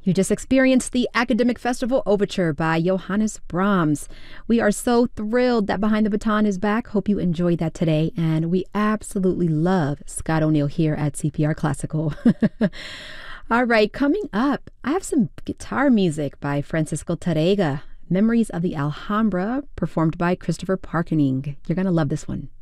You just experienced the Academic Festival Overture by Johannes Brahms. We are so thrilled that Behind the Baton is back. Hope you enjoyed that today. And we absolutely love Scott O'Neill here at CPR Classical. All right, coming up, I have some guitar music by Francisco Tarrega. Memories of the Alhambra, performed by Christopher Parkening. You're going to love this one.